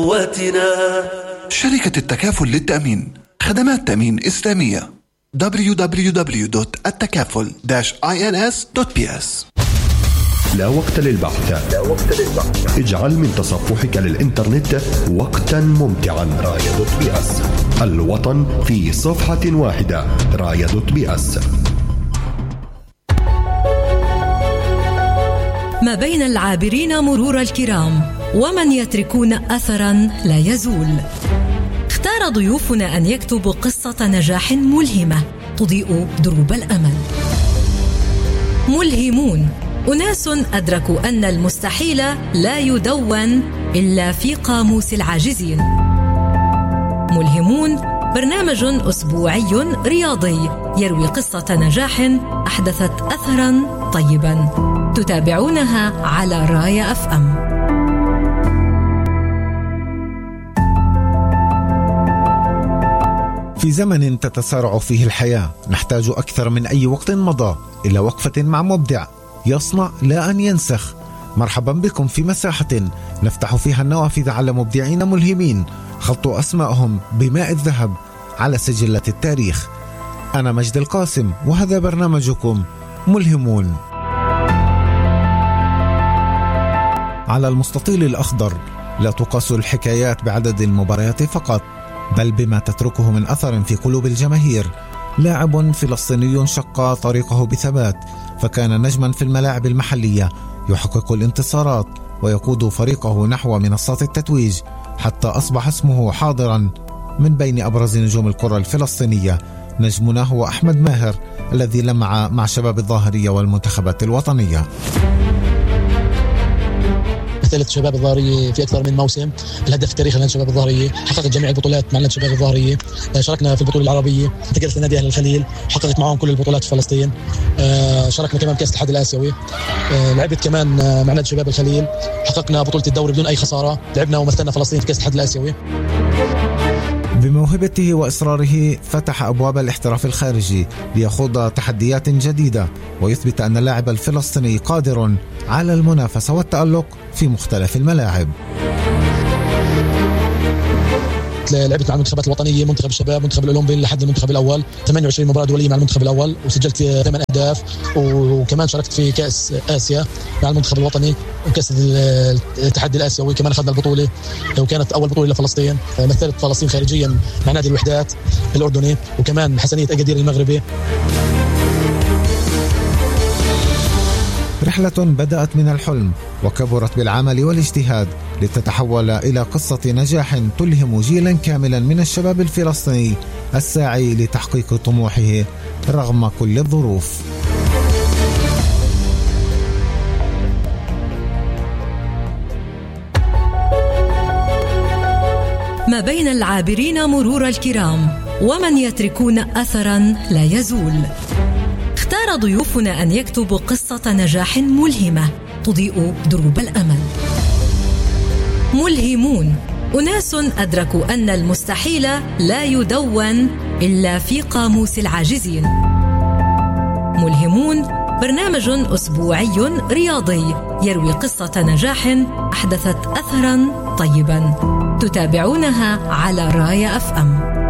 شركة التكافل للتأمين، خدمات تأمين إسلامية. www.التكافل-ins.ps. لا وقت للبحث. اجعل من تصفحك للإنترنت وقتا ممتعا. راية.بي.اس، الوطن في صفحة واحدة. راية.بي.اس. ما بين العابرين مرور الكرام ومن يتركون أثرا لا يزول. اختار ضيوفنا أن يكتبوا قصة نجاح ملهمة تضيء دروب الأمل. ملهمون، أناس أدركوا أن المستحيل لا يدون إلا في قاموس العاجزين. ملهمون برنامج أسبوعي رياضي يروي قصة نجاح أحدثت أثرا طيبا. تتابعونها على راية FM. في زمن تتسارع فيه الحياة نحتاج أكثر من أي وقت مضى إلى وقفة مع مبدع يصنع لا أن ينسخ. مرحبا بكم في مساحة نفتح فيها النوافذ على مبدعين ملهمين خطوا أسمائهم بماء الذهب على سجلة التاريخ. أنا مجد القاسم وهذا برنامجكم ملهمون. على المستطيل الأخضر لا تقاس الحكايات بعدد المباريات فقط، بل بما تتركه من أثر في قلوب الجماهير. لاعب فلسطيني شق طريقه بثبات، فكان نجما في الملاعب المحلية يحقق الانتصارات ويقود فريقه نحو منصات التتويج، حتى أصبح اسمه حاضرا من بين أبرز نجوم الكرة الفلسطينية. نجمنا هو أحمد ماهر الذي لمع مع شباب الظاهرية والمنتخبات الوطنية. مثلت شباب الظاهرية في أكثر من موسم، الهدف التاريخي لنادي شباب الظاهرية، حققت جميع البطولات مع نادي شباب الظاهرية، شاركنا في البطولة العربية، انتقلت لنادي أهل الخليل، حققت معهم كل البطولات في فلسطين، شاركنا كمان بكأس الاتحاد الآسيوي، لعبت كمان مع نادي شباب الخليل، حققنا بطولة الدوري بدون أي خسارة، لعبنا ومثلنا فلسطين في كأس الاتحاد الآسيوي. بموهبته وإصراره فتح أبواب الاحتراف الخارجي ليخوض تحديات جديدة ويثبت أن اللاعب الفلسطيني قادر على المنافسة والتألق في مختلف الملاعب. لعبت مع المنتخبات الوطنية، منتخب الشباب، منتخب الأولمبي لحد المنتخب الأول، 28 مباراة دولية مع المنتخب الأول وسجلت 8 أهداف، وكمان شاركت في كأس آسيا مع المنتخب الوطني وكأس الاتحاد الآسيوي، كمان أخذنا البطولة وكانت أول بطولة لفلسطين. مثلت فلسطين خارجيا مع نادي الوحدات الأردني وكمان حسنية أكادير المغربي. رحلة بدأت من الحلم وكبرت بالعمل والاجتهاد لتتحول إلى قصة نجاح تلهم جيلا كاملا من الشباب الفلسطيني الساعي لتحقيق طموحه رغم كل الظروف. ما بين العابرين مرور الكرام ومن يتركون أثرا لا يزول. اختار ضيوفنا أن يكتبوا قصة نجاح ملهمة تضيء دروب الأمل. ملهمون، أناس أدركوا أن المستحيل لا يدون إلا في قاموس العاجزين. ملهمون برنامج أسبوعي رياضي يروي قصة نجاح أحدثت أثرا طيبا. تتابعونها على راية FM.